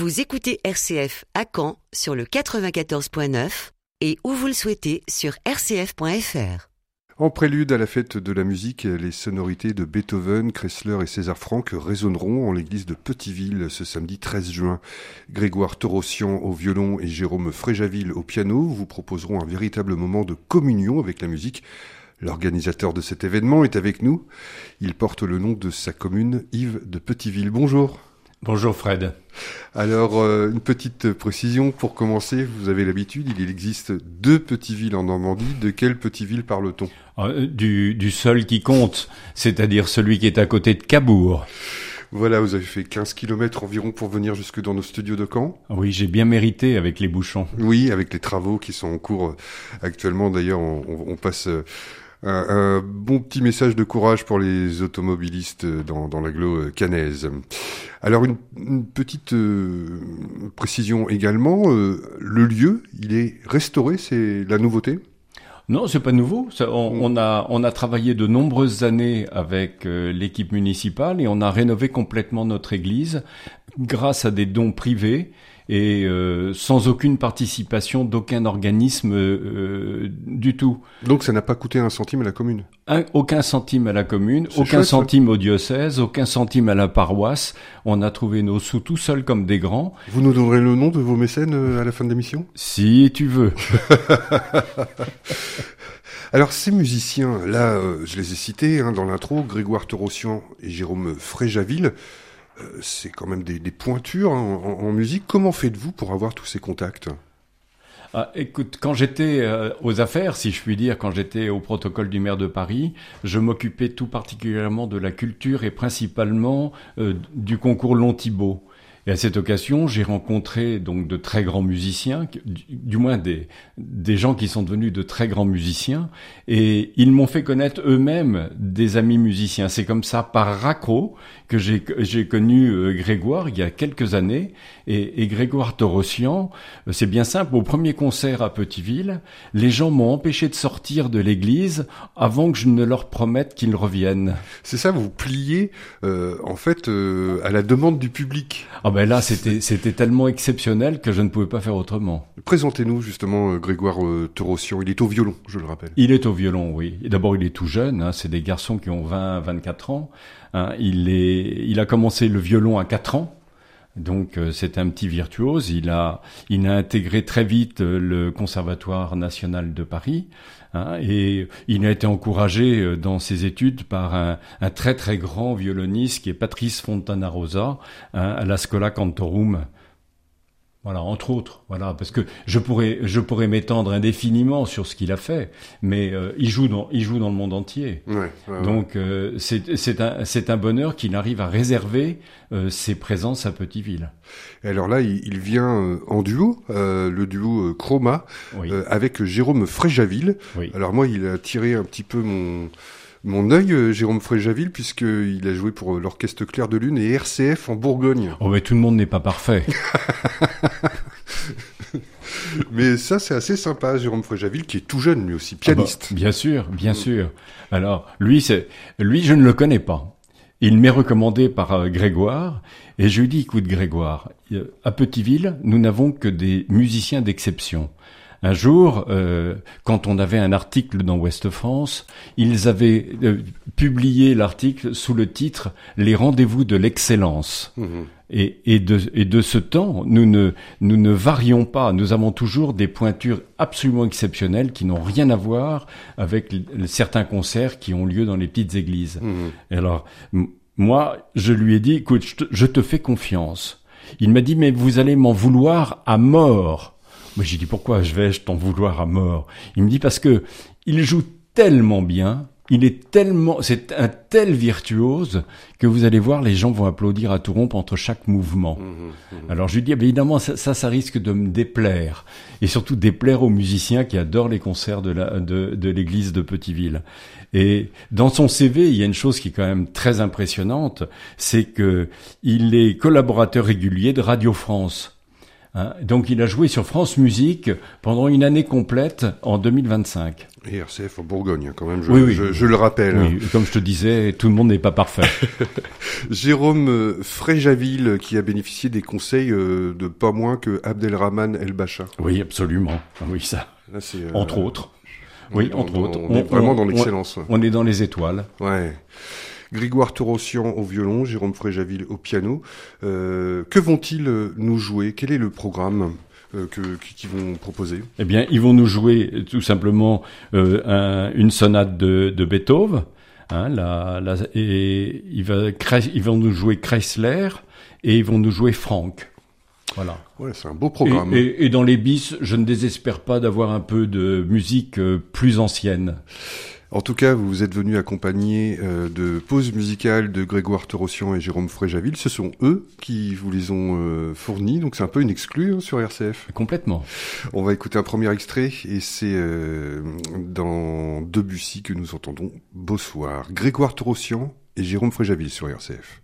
Vous écoutez RCF à Caen sur le 94.9 et où vous le souhaitez sur rcf.fr. En prélude à la fête de la musique, les sonorités de Beethoven, Kreisler et César Franck résonneront en l'église de Petiteville ce samedi 13 juin. Grégoire Torossian au violon et Jérôme Fréjaville au piano vous proposeront un véritable moment de communion avec la musique. L'organisateur de cet événement est avec nous. Il porte le nom de sa commune, Yves de Petiteville. Bonjour. Bonjour Fred. Alors, une petite précision pour commencer. Vous avez l'habitude, il existe 2 Petitvilles en Normandie. De quelle Petiteville parle-t-on ? Du seul qui compte, c'est-à-dire celui qui est à côté de Cabourg. Voilà, vous avez fait 15 km environ pour venir jusque dans nos studios de Caen. Oui, j'ai bien mérité avec les bouchons. Oui, avec les travaux qui sont en cours actuellement. D'ailleurs, on passe... Un bon petit message de courage pour les automobilistes dans l'agglo caennaise. Alors une petite précision également, le lieu, il est restauré, c'est la nouveauté ? Non, c'est pas nouveau. On a travaillé de nombreuses années avec l'équipe municipale et on a rénové complètement notre église grâce à des dons privés. Et sans aucune participation d'aucun organisme du tout. Donc ça n'a pas coûté un centime à la commune ? Aucun centime à la commune, c'est aucun chouette, centime au diocèse, aucun centime à la paroisse. On a trouvé nos sous tout seuls comme des grands. Vous nous donnerez le nom de vos mécènes à la fin de l'émission ? Si tu veux. Alors ces musiciens, là, je les ai cités dans l'intro, Grégoire Torossian et Jérôme Fréjaville. C'est quand même des pointures en musique. Comment faites-vous pour avoir tous ces contacts ? Écoute, quand j'étais aux affaires, si je puis dire, quand j'étais au protocole du maire de Paris, je m'occupais tout particulièrement de la culture et principalement du concours Long-Thibault. Et à cette occasion, j'ai rencontré donc de très grands musiciens, du moins des gens qui sont devenus de très grands musiciens, et ils m'ont fait connaître eux-mêmes des amis musiciens. C'est comme ça, par raccro, que j'ai connu Grégoire il y a quelques années, et Grégoire Torossian, c'est bien simple, au premier concert à Petiteville, les gens m'ont empêché de sortir de l'église avant que je ne leur promette qu'ils reviennent. C'est ça, vous pliez en fait à la demande du public. Ah ben là, c'était tellement exceptionnel que je ne pouvais pas faire autrement. Présentez-nous justement Grégoire Torossian. Il est au violon, je le rappelle. Il est au violon, oui. Et d'abord, il est tout jeune. C'est des garçons qui ont 24 ans. Il a commencé le violon à 4 ans. Donc c'est un petit virtuose. Il a intégré très vite le Conservatoire national de Paris. Et il a été encouragé dans ses études par un très très grand violoniste qui est Patrice Fontanarosa à la Schola Cantorum. Voilà, entre autres, voilà, parce que je pourrais m'étendre indéfiniment sur ce qu'il a fait, mais il joue dans le monde entier. Ouais. Donc c'est un bonheur qu'il arrive à réserver ses présences à Petiteville. Et alors là, il vient en duo, le duo Chroma, Oui. avec Jérôme Fréjaville. Oui. Alors moi, il a tiré un petit peu mon œil, Jérôme Fréjaville, puisqu'il a joué pour l'Orchestre Clair de Lune et RCF en Bourgogne. Oh, mais tout le monde n'est pas parfait. Mais ça, c'est assez sympa, Jérôme Fréjaville, qui est tout jeune, lui aussi, pianiste. Bien sûr. Alors, lui, je ne le connais pas. Il m'est recommandé par Grégoire, et je lui dis, écoute Grégoire, à Petiteville, nous n'avons que des musiciens d'exception. Un jour, quand on avait un article dans Ouest France, ils avaient publié l'article sous le titre « Les rendez-vous de l'excellence ». Et de ce temps, nous ne varions pas. Nous avons toujours des pointures absolument exceptionnelles qui n'ont rien à voir avec certains concerts qui ont lieu dans les petites églises. Et alors, moi, je lui ai dit, écoute, je te fais confiance. Il m'a dit, mais vous allez m'en vouloir à mort. Moi, j'ai dit, pourquoi vais-je t'en vouloir à mort ? Il me dit, parce que il joue tellement bien, c'est un tel virtuose que vous allez voir, les gens vont applaudir à tout rompre entre chaque mouvement. Alors je lui dis, évidemment, ça risque de me déplaire. Et surtout déplaire aux musiciens qui adorent les concerts de l'église de Petiteville. Et dans son CV, il y a une chose qui est quand même très impressionnante, c'est que il est collaborateur régulier de Radio France. Hein, donc il a joué sur France Musique pendant une année complète en 2025. Et RCF en Bourgogne, quand même, Oui. Je le rappelle. Oui, comme je te disais, tout le monde n'est pas parfait. Jérôme Fréjaville, qui a bénéficié des conseils de pas moins que Abdelrahman El-Bacha. Oui, absolument. Oui, ça. Là, c'est, entre autres. Oui, entre autres. On est vraiment dans l'excellence. On est dans les étoiles. Ouais. Grégoire Torossian au violon, Jérôme Fréjaville au piano. Que vont-ils nous jouer? Quel est le programme qu'ils vont proposer? Eh bien, ils vont nous jouer tout simplement une sonate de Beethoven. Hein, et ils vont nous jouer Kreisler et ils vont nous jouer Franck. Voilà. Ouais, c'est un beau programme. Et dans les bis, je ne désespère pas d'avoir un peu de musique plus ancienne. En tout cas, vous êtes venus accompagnés de pauses musicales de Grégoire Torossian et Jérôme Fréjaville. Ce sont eux qui vous les ont fournis, donc c'est un peu une exclue sur RCF. Complètement. On va écouter un premier extrait, et c'est dans Debussy que nous entendons Beau Soir. Grégoire Torossian et Jérôme Fréjaville sur RCF.